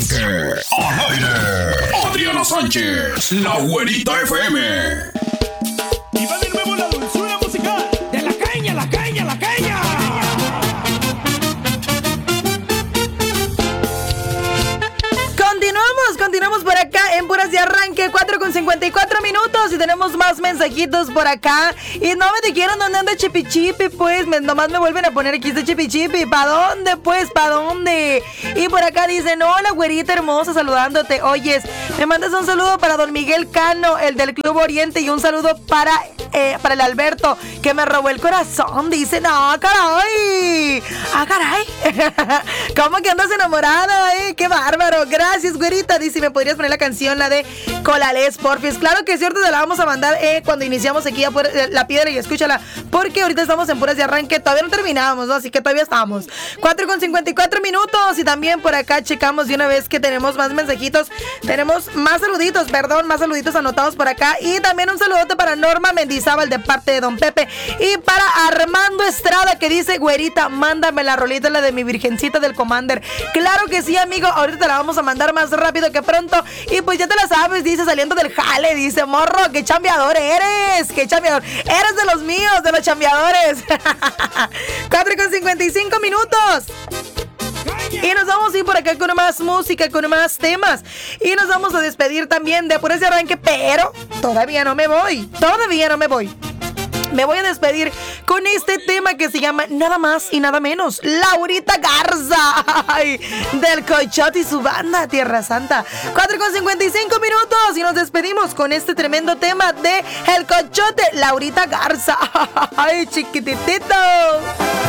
arranque. Al aire. Adriana Sánchez, la Güerita FM. Y va de nuevo la dulzura musical de la caña, la caña, la caña. Continuamos por acá en Puras de Arranque, 4:54 minutos y tenemos más mensajitos por acá. Y no me dijeron dónde anda Chipi Chipi, pues nomás me vuelven a poner aquí este Chipi Chipi. ¿Para dónde, pues? ¿Para dónde? Y por acá dicen, hola, güerita hermosa, saludándote. Oyes, me mandas un saludo para don Miguel Cano, el del Club Oriente, y un saludo para el Alberto, que me robó el corazón. Dicen, ¡ah, caray! ¡Ah, caray! ¿Cómo que andas enamorada, ¡Qué bárbaro! Gracias, güerita. Dice, ¿me podrías poner la canción, la de Colales, porfis? Claro que es cierto, te la vamos a mandar cuando iniciamos aquí a La Piedra, y escúchala, porque ahorita estamos en Puras de Arranque, todavía no terminamos, ¿no? Así que todavía estamos. 4:54 minutos, y también por acá checamos de una vez que tenemos más mensajitos, tenemos más saluditos anotados por acá, y también un saludote para Norma Mendizábal de parte de don Pepe, y para Armando Estrada, que dice, güerita, mándame la rolita, la de mi virgencita del Commander. Claro que sí, amigo, ahorita te la vamos a mandar más rápido que pronto. Y pues ya te la sabes, dice, saliendo del jale, dice, morro, qué chambeador eres, qué chambeador, eres de los míos, de los chambeadores. 4:55 minutos. Y nos vamos a ir por acá con más música, con más temas. Y nos vamos a despedir también de Puras de Arranque, pero todavía no me voy. Me voy a despedir con este tema que se llama nada más y nada menos Laurita Garza. Ay, del Coyote y su banda Tierra Santa. 4:55 minutos y nos despedimos con este tremendo tema de El Coyote, Laurita Garza. Ay, chiquititito.